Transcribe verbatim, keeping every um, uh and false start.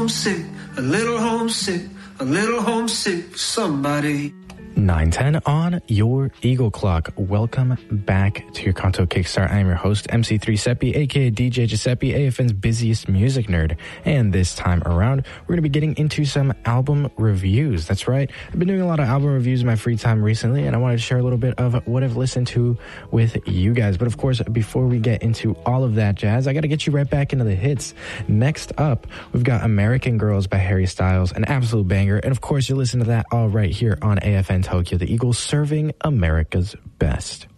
homesick, a little homesick, a little homesick, somebody. nine ten on your Eagle Clock. Welcome back to your Kanto Kickstart. I am your host, M C three Seppi, aka D J Giuseppe, A F N's busiest music nerd. And this time around, we're going to be getting into some album reviews. That's right. I've been doing a lot of album reviews in my free time recently, and I wanted to share a little bit of what I've listened to with you guys. But of course, before we get into all of that jazz, I got to get you right back into the hits. Next up, we've got American Girls by Harry Styles, an absolute banger. And of course, you're listening to that all right here on A F N Tokyo, the Eagles serving America's best.